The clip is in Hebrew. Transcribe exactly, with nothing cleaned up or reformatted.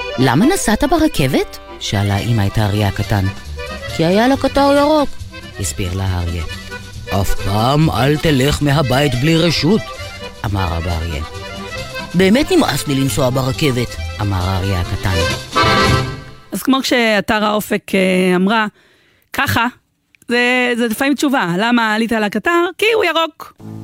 למה נסעת ברכבת? שאלה אמא את האריה הקטן. כי היה לה קטר ירוק, הסביר לה האריה. אף פעם אל תלך מהבית בלי רשות, אמר אבא אריה. באמת נמאס לי לנסוע ברכבת, אמר האריה הקטן. אז כמו כשאתר האופק אמרה, ככה, זה, זה לפעמים תשובה, למה עלית על הקטר? כי הוא ירוק.